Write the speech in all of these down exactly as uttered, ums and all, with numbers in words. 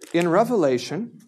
In Revelation,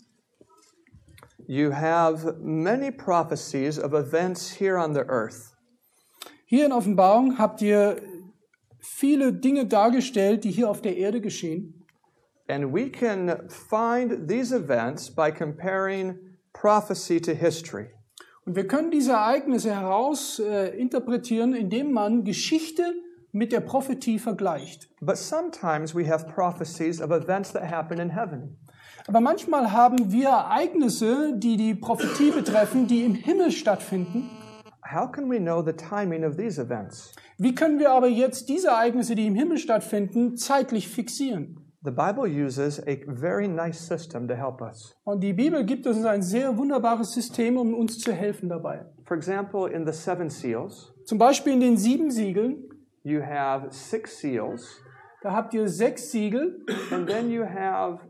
you have many prophecies of events here on the earth. Hier in Offenbarung habt ihr viele Dinge dargestellt, die hier auf der Erde geschehen. And we can find these events by comparing prophecy to history. Und wir können diese Ereignisse heraus äh, interpretieren, indem man Geschichte mit der Prophetie vergleicht. But sometimes we have prophecies of events that happen in heaven. Aber manchmal haben wir Ereignisse, die die Prophetie betreffen, die im Himmel stattfinden. How can we know the timing of these events? Wie können wir aber jetzt diese Ereignisse, die im Himmel stattfinden, zeitlich fixieren? The Bible uses a very nice system to help us. Und die Bibel gibt uns ein sehr wunderbares System, um uns zu helfen dabei. For example, in the seven seals, Zum Beispiel in den sieben Siegeln, you have six seals, da habt ihr sechs Siegel and then you have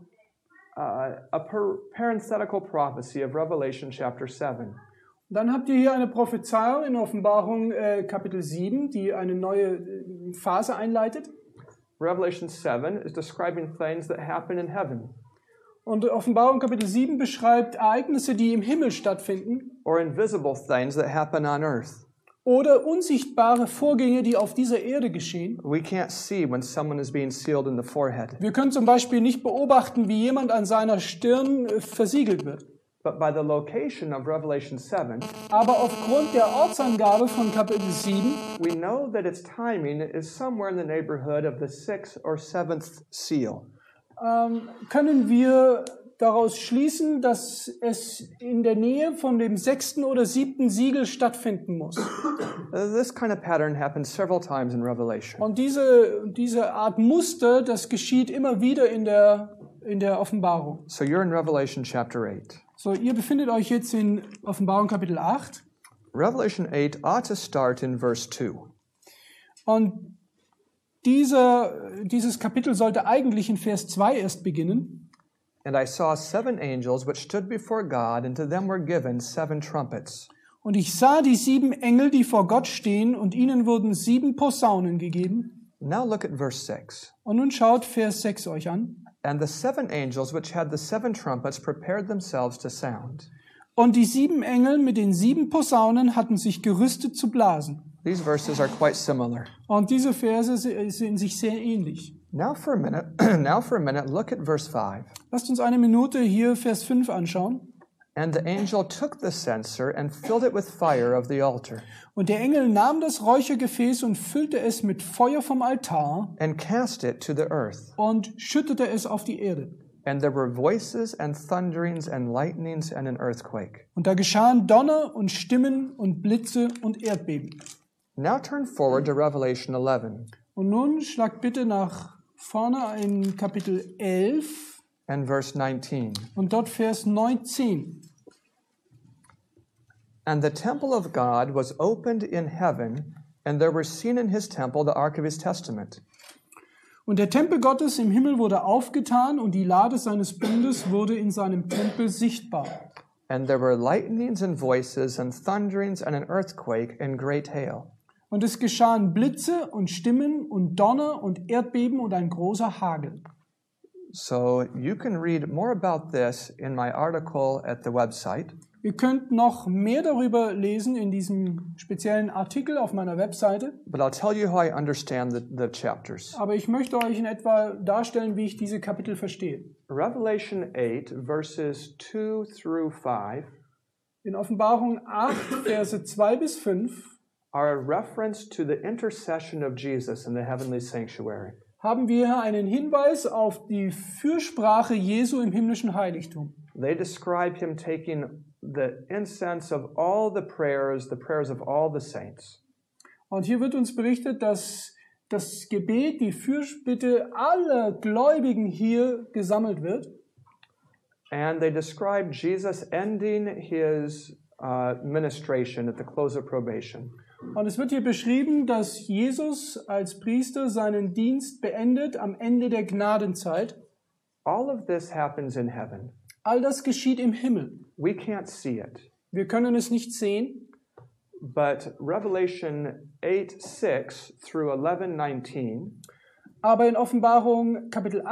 uh, a per- parenthetical prophecy of Revelation chapter seven. Und dann habt ihr hier eine Prophezeiung in Offenbarung äh, Kapitel sieben, die eine neue äh, Phase einleitet. Revelation seven is describing things that happen in heaven, Und Offenbarung Kapitel sieben beschreibt Ereignisse, die im Himmel stattfinden or invisible things that happen on earth. oder unsichtbare Vorgänge, die auf dieser Erde geschehen. We can't see when someone is being sealed in the forehead, Wir können zum Beispiel nicht beobachten, wie jemand an seiner Stirn äh, versiegelt wird. but by the location of Revelation seven, Aber aufgrund der Ortsangabe von Kapitel sieben we know that its timing is somewhere in the neighborhood of the sixth or seventh seal. ähm, können wir daraus schließen, dass es in der Nähe von dem sechsten oder siebten Siegel stattfinden muss. Uh, This kind of pattern happens several times in Revelation. Und diese, diese Art Muster, das geschieht immer wieder in der, in der Offenbarung. So you're in Revelation chapter eight. So, ihr befindet euch jetzt in Offenbarung Kapitel acht. Revelation eight ought to start in verse two. Und dieser, dieses Kapitel sollte eigentlich in Vers zwei erst beginnen. And I saw seven angels which stood before God, and to them were given seven trumpets. Und ich sah die sieben Engel, die vor Gott stehen, und ihnen wurden sieben Posaunen gegeben. Now look at verse six. Und nun schaut Vers sechs euch an. And the seven angels which had the seven trumpets prepared themselves to sound. Und die sieben Engel mit den sieben Posaunen hatten sich gerüstet zu blasen. These verses are quite similar. Und diese Verse sind sich sehr ähnlich. Now for a minute, now for a minute, look at verse five. Lasst uns eine Minute hier Vers fünf anschauen. And the angel took the censer and filled it with fire of the altar, Und der Engel nahm das Räuchergefäß und füllte es mit Feuer vom Altar and cast it to the earth. und schüttete es auf die Erde. And there were voices and thunderings and lightnings and an earthquake. Und da geschahen Donner und Stimmen und Blitze und Erdbeben. Now turn forward to Revelation eleven Und nun schlagt bitte nach vorne in Kapitel elf and verse nineteen. und dort Vers neunzehn. And the temple of God was opened in heaven, and there were seen in his temple the ark of his testament. Und der Tempel Gottes im Himmel wurde aufgetan und die Lade seines Bundes wurde in seinem Tempel sichtbar. And there were lightnings and voices and thunderings and an earthquake and great hail. Und es geschahen Blitze und Stimmen und Donner und Erdbeben und ein großer Hagel. So you can read more about this in my article at the website. Ihr könnt noch mehr darüber lesen in diesem speziellen Artikel auf meiner Webseite. But I'll tell you how I understand the, the chapters. Aber ich möchte euch in etwa darstellen, wie ich diese Kapitel verstehe. Revelation eight, verses two through five, In Offenbarung acht, Verse zwei bis fünf are a reference to the intercession of Jesus in the heavenly sanctuary. haben wir hier einen Hinweis auf die Fürsprache Jesu im himmlischen Heiligtum. They describe him taking the incense of all the prayers, the prayers of all the saints. Und hier wird uns berichtet, dass das Gebet, die Fürbitte aller Gläubigen hier gesammelt wird. And they describe Jesus ending his uh, ministration at the close of probation. Und es wird hier beschrieben, dass Jesus als Priester seinen Dienst beendet am Ende der Gnadenzeit. All of this happens in heaven. All das geschieht im Himmel. We can't see it. Wir können es nicht sehen, But Revelation eight six through eleven nineteen aber in Offenbarung Kapitel